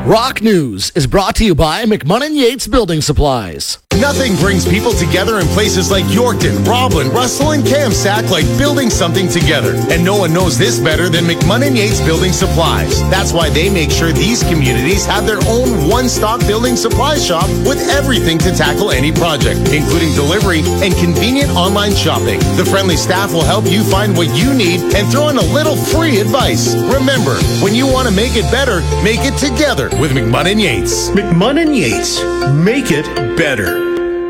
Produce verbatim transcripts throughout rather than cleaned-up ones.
Rock News is brought to you by McMunn Yates Building Supplies. Nothing brings people together in places like Yorkton, Roblin, Russell, and Kamsack like building something together. And no one knows this better than McMunn Yates Building Supplies. That's why they make sure these communities have their own one-stop building supply shop with everything to tackle any project, including delivery and convenient online shopping. The friendly staff will help you find what you need and throw in a little free advice. Remember, when you want to make it better, make it together with McMunn Yates. McMunn Yates. Make it better.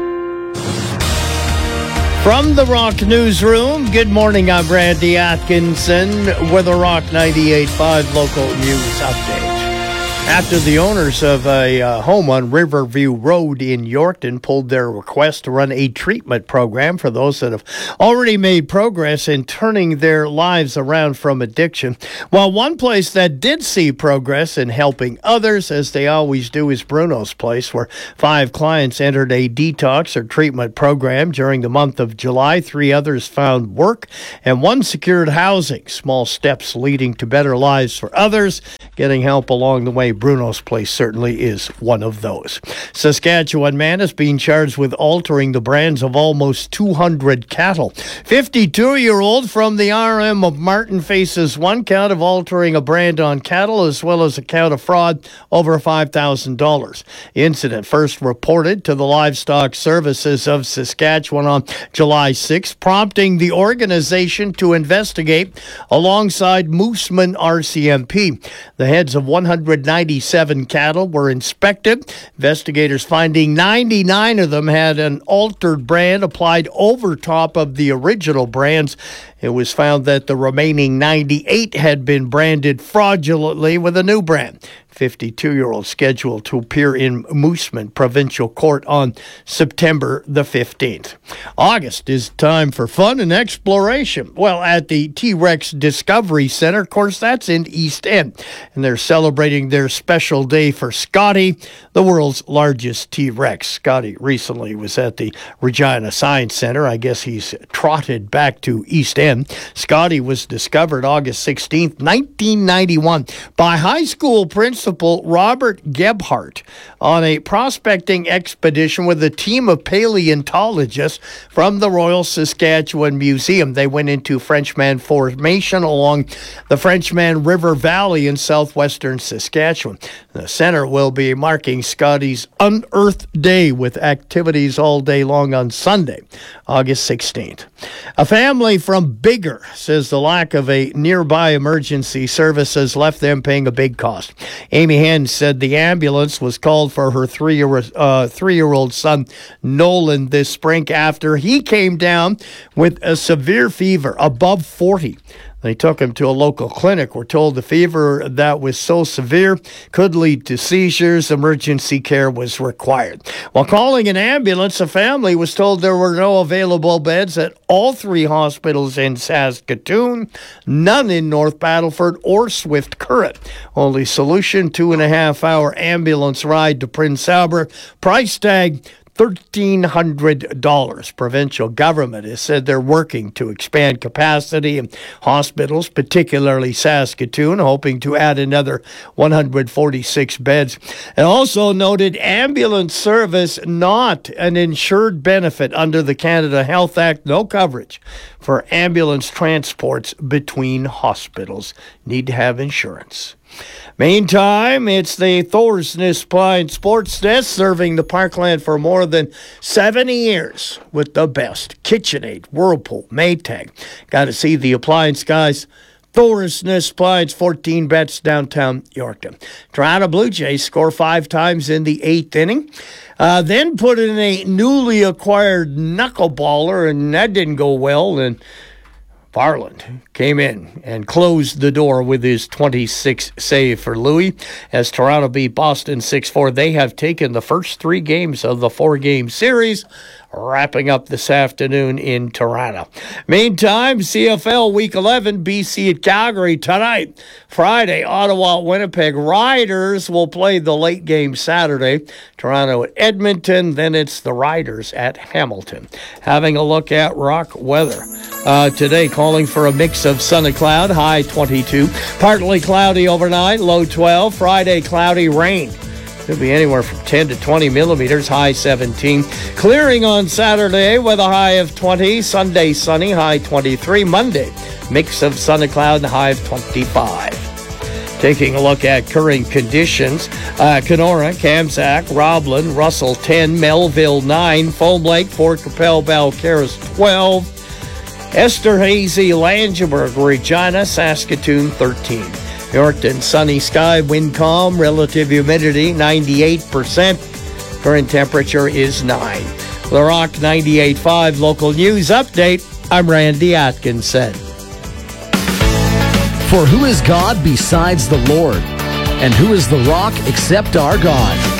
From the Rock Newsroom, good morning. I'm Randy Atkinson with a Rock ninety-eight point five local news update. After the owners of a uh, home on Riverview Road in Yorkton pulled their request to run a treatment program for those that have already made progress in turning their lives around from addiction. While one place that did see progress in helping others, as they always do, is Bruno's Place, where five clients entered a detox or treatment program during the month of July. Three others found work, and one secured housing. Small steps leading to better lives for others. Getting help along the way, Bruno's Place certainly is one of those. Saskatchewan man is being charged with altering the brands of almost two hundred cattle. fifty-two-year-old from the R M of Martin faces one count of altering a brand on cattle as well as a count of fraud over five thousand dollars. The incident first reported to the Livestock Services of Saskatchewan on July sixth, prompting the organization to investigate alongside Mooseman R C M P. The heads of one hundred ninety-seven cattle were inspected. Investigators finding ninety-nine of them had an altered brand applied over top of the original brands. It was found that the remaining ninety-eight had been branded fraudulently with a new brand. fifty-two-year-old scheduled to appear in Mooseman Provincial Court on September the fifteenth. August is time for fun and exploration. Well, at the T-Rex Discovery Center, of course, that's in East End. And they're celebrating their special day for Scotty, the world's largest T-Rex. Scotty recently was at the Regina Science Center. I guess he's trotted back to East End. Scotty was discovered August sixteenth, nineteen ninety-one by high school principal Robert Gebhardt on a prospecting expedition with a team of paleontologists from the Royal Saskatchewan Museum. They went into Frenchman Formation along the Frenchman River Valley in southwestern Saskatchewan. The center will be marking Scotty's Unearthed Day with activities all day long on Sunday, August sixteenth. A family from Bigger says the lack of a nearby emergency service has left them paying a big cost. Amy Henn said the ambulance was called for her three-year, uh, three-year-old son, Nolan, this spring after he came down with a severe fever above forty. They took him to a local clinic. We're told the fever that was so severe could lead to seizures. Emergency care was required. While calling an ambulance, a family was told there were no available beds at all three hospitals in Saskatoon, none in North Battleford or Swift Current. Only solution, two and a half hour ambulance ride to Prince Albert. Price tag, thirteen hundred dollars. Provincial government has said they're working to expand capacity in hospitals, particularly Saskatoon, hoping to add another one hundred forty-six beds. And also noted ambulance service not an insured benefit under the Canada Health Act. No coverage for ambulance transports between hospitals. Need to have insurance. Meantime, it's the Thorsness Pine Sports Desk serving the Parkland for more than seventy years with the best. KitchenAid, Whirlpool, Maytag. Got to see the appliance guys. Thorsness Pines, fourteen bets, downtown Yorkton. Toronto Blue Jays score five times in the eighth inning. Uh, then put in a newly acquired knuckleballer, and that didn't go well. And Varland came in and closed the door with his twenty-sixth save for Louis. As Toronto beat Boston six four, they have taken the first three games of the four-game series, wrapping up this afternoon in Toronto. Meantime, C F L Week eleven, B C at Calgary tonight. Friday, Ottawa at Winnipeg. Riders will play the late game Saturday. Toronto at Edmonton, then it's the Riders at Hamilton. Having a look at rock weather. Uh, today, calling for a mix mix of sun and cloud, high twenty-two. Partly cloudy overnight, low twelve. Friday, cloudy, rain. Could be anywhere from ten to twenty millimeters, high seventeen. Clearing on Saturday with a high of twenty. Sunday, sunny, high twenty-three. Monday, mix of sun and cloud, high of twenty-five. Taking a look at current conditions, uh, Kenora, Kamsack, Roblin, Russell ten, Melville nine, Foam Lake, Fort Capel, Balcarres twelve, Esterhazy, Langenburg, Regina, Saskatoon thirteen. Yorkton, sunny sky, wind calm, relative humidity ninety-eight percent. Current temperature is nine. The Rock ninety-eight point five local news update. I'm Randy Atkinson. For who is God besides the Lord? And who is the rock except our God?